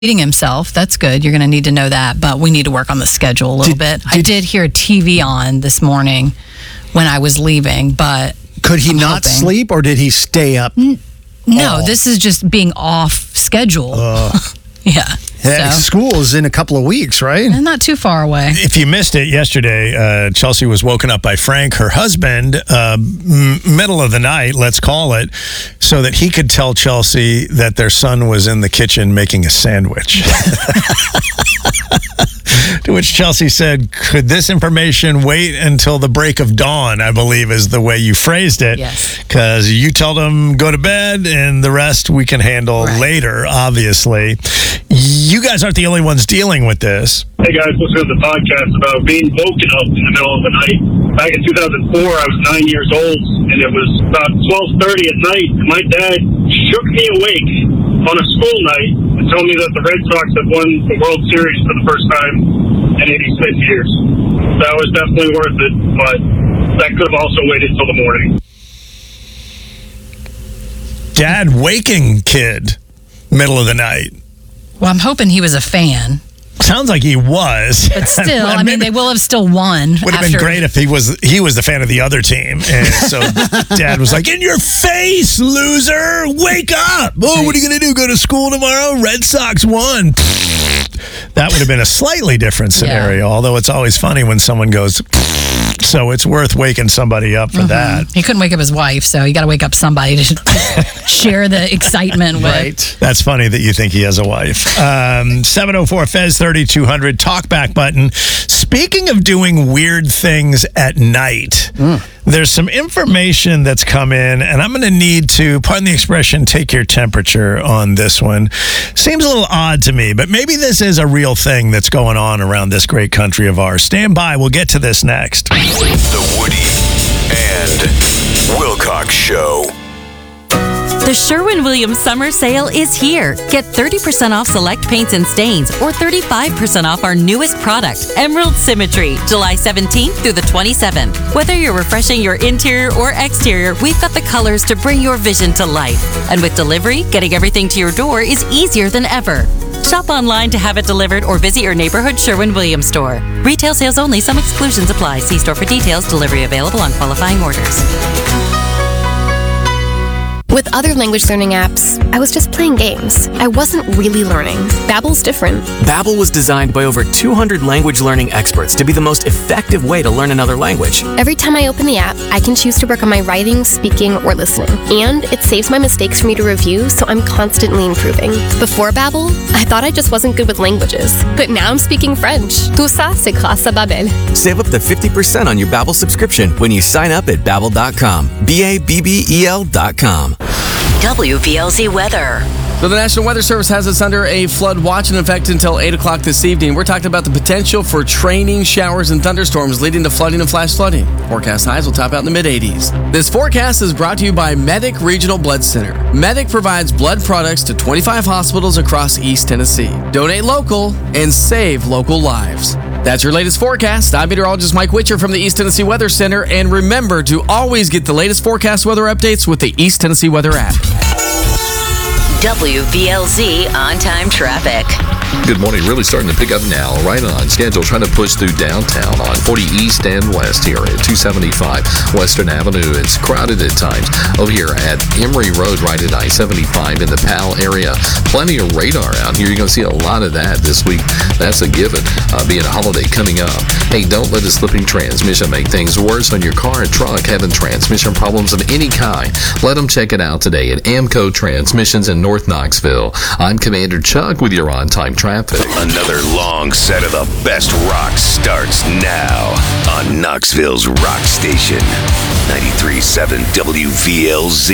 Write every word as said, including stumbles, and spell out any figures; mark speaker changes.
Speaker 1: eating himself. That's good. You're going to need to know that, but we need to work on the schedule a little
Speaker 2: Did-
Speaker 1: bit.
Speaker 2: did-
Speaker 1: I did hear T V on this morning when I was leaving, but
Speaker 2: Could he
Speaker 1: I'm
Speaker 2: not
Speaker 1: hoping.
Speaker 2: sleep, or did he stay up?
Speaker 1: no,
Speaker 2: Oh.
Speaker 1: this is just being off schedule.
Speaker 2: Uh,
Speaker 1: yeah.
Speaker 2: heck,
Speaker 1: So,
Speaker 2: school is in a couple of weeks, right?
Speaker 1: not too far away.
Speaker 3: If you missed it yesterday, uh, Chelsea was woken up by Frank, her husband, uh, m- middle of the night, let's call it, so that he could tell Chelsea that their son was in the kitchen making a sandwich. To which Chelsea said, could this information wait until the break of dawn, I believe is the way you phrased it.
Speaker 1: Yes.
Speaker 3: Because you told him go to bed and the rest we can handle
Speaker 1: Right.
Speaker 3: later, obviously. You guys aren't the only ones dealing with this.
Speaker 4: Hey guys, listen to the podcast about being woken up in the middle of the night. Back in two thousand four, I was nine years old, and it was about twelve thirty at night. And my dad shook me awake on a school night and told me that the Red Sox had won the World Series for the first time in eighty-six years. That was definitely worth it, but that could have also waited till the morning.
Speaker 3: Dad waking kid, middle of the night.
Speaker 1: Well, I'm hoping he was a fan,
Speaker 3: Sounds like he was.
Speaker 1: but still, I mean, they will have still won.
Speaker 3: Would have
Speaker 1: after-
Speaker 3: been great if he was he was the fan of the other team, and so Dad was like, "In your face, loser! Wake up! Oh, what are you gonna do? Go to school tomorrow? Red Sox won." That would have been a slightly different scenario. Although it's always funny when someone goes. So it's worth waking somebody up for
Speaker 1: Mm-hmm.
Speaker 3: that.
Speaker 1: He couldn't wake up his wife, so you got to wake up somebody to share the excitement with.
Speaker 2: Right.
Speaker 3: That's funny that you think he has a wife. Um, seven oh four Fez thirty-two hundred, talkback button. Speaking of doing weird things at night, there's some information that's come in, and I'm going to need to, pardon the expression, take your temperature on this one. Seems a little odd to me, but maybe this is a real thing that's going on around this great country of ours. Stand by. We'll get to this next.
Speaker 5: The Woody and Wilcox Show.
Speaker 6: The Sherwin-Williams Summer Sale is here. Get thirty percent off select paints and stains or thirty-five percent off our newest product, Emerald Symmetry, July seventeenth through the twenty-seventh. Whether you're refreshing your interior or exterior, we've got the colors to bring your vision to life. And with delivery, getting everything to your door is easier than ever. Shop online to have it delivered or visit your neighborhood Sherwin-Williams store. Retail sales only. Some exclusions apply. See store for details. Delivery available on qualifying orders.
Speaker 7: With other language learning apps, I was just playing games. I wasn't really learning. Babbel's different.
Speaker 8: Babbel was designed by over two hundred language learning experts to be the most effective way to learn another language.
Speaker 7: Every time I open the app, I can choose to work on my writing, speaking, or listening. And it saves my mistakes for me to review, so I'm constantly improving. Before Babbel, I thought I just wasn't good with languages. But now I'm speaking French. Tout ça, c'est grâce à Babbel.
Speaker 8: Save up to fifty percent on your Babbel subscription when you sign up at babbel dot com. B A B B E L dot com.
Speaker 6: W V L Z weather.
Speaker 9: So the National Weather Service has us under a flood watch in effect until eight o'clock this evening. We're talking about the potential for training showers and thunderstorms leading to flooding and flash flooding. Forecast highs will top out in the mid-eighties. This forecast is brought to you by Medic Regional Blood Center. Medic provides blood products to twenty-five hospitals across East Tennessee. Donate local and save local lives. That's your latest forecast. I'm meteorologist Mike Witcher from the East Tennessee Weather Center. And remember to always get the latest forecast weather updates with the East Tennessee Weather app.
Speaker 6: W V L Z on-time traffic.
Speaker 10: Good morning. Really starting to pick up now. Right on schedule. Trying to push through downtown on forty East and West here at two seventy-five Western Avenue. It's crowded at times. Over here at Emory Road, right at I seventy-five in the Powell area. Plenty of radar out here. You're going to see a lot of that this week. That's a given, uh, being a holiday coming up. Hey, don't let a slipping transmission make things worse on your car or truck having transmission problems of any kind. Let them check it out today at Amco Transmissions in North Knoxville. I'm Commander Chuck with your on-time traffic.
Speaker 5: Another long set of the best rock starts now on Knoxville's Rock Station. ninety-three point seven W V L Z.